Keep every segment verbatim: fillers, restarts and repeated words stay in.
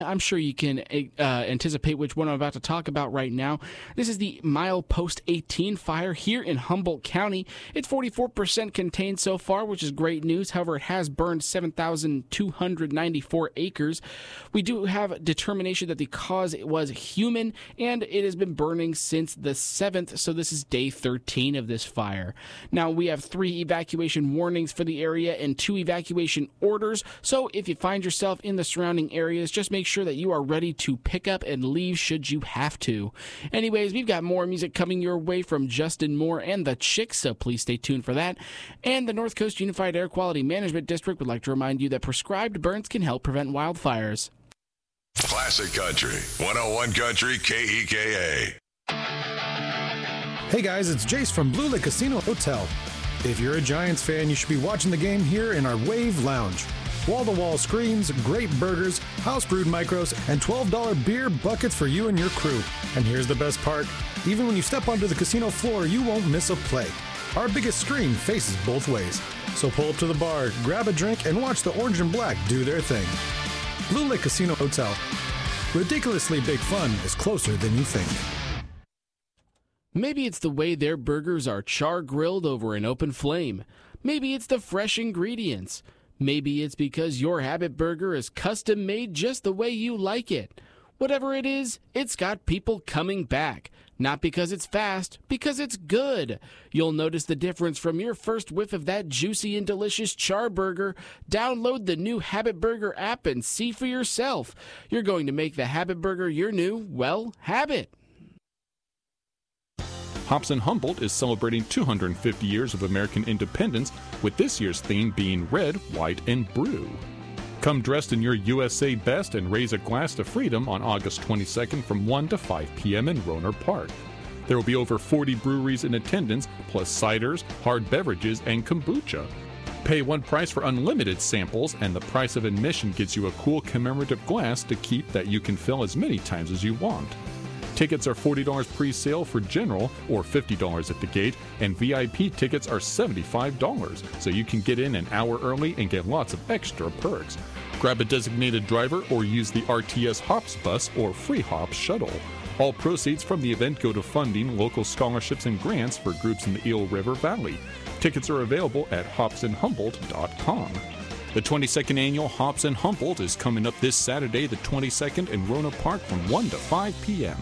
I'm sure you can uh, anticipate which one I'm about to talk about right now. This is the Milepost eighteen fire here in Humboldt County. It's forty-four percent contained so far, which is great news. However, it has burned seven thousand two hundred ninety-four acres. We do have determination that the cause was human, and it has been burning since the seventh, so this is day thirteen of this fire. Now, we have three evacuation warnings for the area and two evacuation orders, so if you find yourself in the surrounding areas, just make sure sure that you are ready to pick up and leave should you have to. Anyways, we've got more music coming your way from Justin Moore and the Chicks, so please stay tuned for that. And the North Coast Unified Air Quality Management District would like to remind you that prescribed burns can help prevent wildfires. Classic Country, one oh one Country, K E K A. Hey guys, it's Jace from Blue Lake Casino Hotel. If you're a Giants fan, you should be watching the game here in our Wave Lounge. Wall-to-wall screens, great burgers, house-brewed micros, and twelve dollars beer buckets for you and your crew. And here's the best part. Even when you step onto the casino floor, you won't miss a play. Our biggest screen faces both ways. So pull up to the bar, grab a drink, and watch the orange and black do their thing. Blue Lake Casino Hotel. Ridiculously big fun is closer than you think. Maybe it's the way their burgers are char-grilled over an open flame. Maybe it's the fresh ingredients. Maybe it's because your Habit Burger is custom made just the way you like it. Whatever it is, it's got people coming back. Not because it's fast, because it's good. You'll notice the difference from your first whiff of that juicy and delicious char burger. Download the new Habit Burger app and see for yourself. You're going to make the Habit Burger your new, well, habit. Hops and Humboldt is celebrating two hundred fifty years of American independence, with this year's theme being red, white, and brew. Come dressed in your U S A best and raise a glass to freedom on August twenty-second from one to five p.m. in Roner Park. There will be over forty breweries in attendance, plus ciders, hard beverages, and kombucha. Pay one price for unlimited samples, and the price of admission gets you a cool commemorative glass to keep that you can fill as many times as you want. Tickets are forty dollars pre-sale for general or fifty dollars at the gate, and V I P tickets are seventy-five dollars, so you can get in an hour early and get lots of extra perks. Grab a designated driver or use the R T S Hops bus or Free Hops shuttle. All proceeds from the event go to funding local scholarships and grants for groups in the Eel River Valley. Tickets are available at hops and humboldt dot com. The twenty-second annual Hops and Humboldt is coming up this Saturday, the twenty-second, in Roner Park from one to five p.m.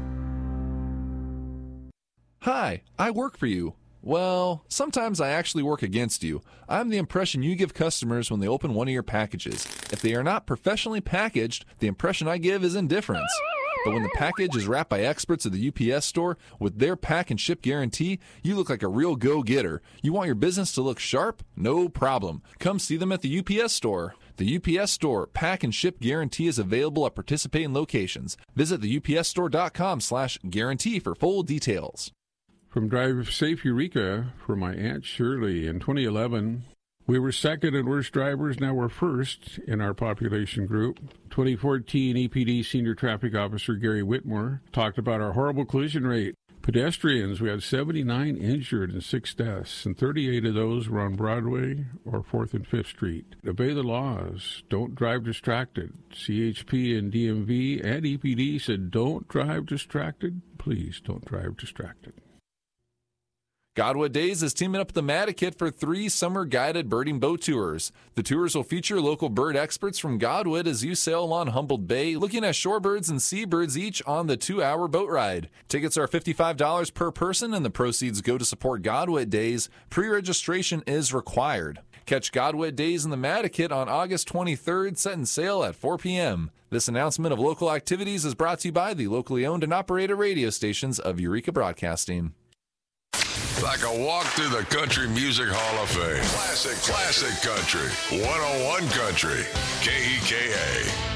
Hi, I work for you. Well, sometimes I actually work against you. I'm the impression you give customers when they open one of your packages. If they are not professionally packaged, the impression I give is indifference. But when the package is wrapped by experts at the U P S store with their pack and ship guarantee, you look like a real go-getter. You want your business to look sharp? No problem. Come see them at the U P S store. The U P S Store pack and ship guarantee is available at participating locations. Visit the U P S store dot com slash guarantee for full details. From Drive Safe Eureka for my Aunt Shirley. In twenty eleven, we were second in worst drivers. Now we're first in our population group. twenty fourteen E P D Senior Traffic Officer Gary Whitmore talked about our horrible collision rate. Pedestrians, we had seventy-nine injured and six deaths, and thirty-eight of those were on Broadway or fourth and fifth Street. Obey the laws. Don't drive distracted. C H P and D M V and E P D said don't drive distracted. Please don't drive distracted. Godwood Days is teaming up with the Matakit for three summer guided birding boat tours. The tours will feature local bird experts from Godwood as you sail along Humboldt Bay, looking at shorebirds and seabirds each on the two-hour boat ride. Tickets are fifty-five dollars per person, and the proceeds go to support Godwood Days. Pre-registration is required. Catch Godwood Days in the Matakit on August twenty-third, setting sail at four p.m. This announcement of local activities is brought to you by the locally owned and operated radio stations of Eureka Broadcasting. Like a walk through the Country Music Hall of Fame. Classic, classic country. one oh one Country, K E K A.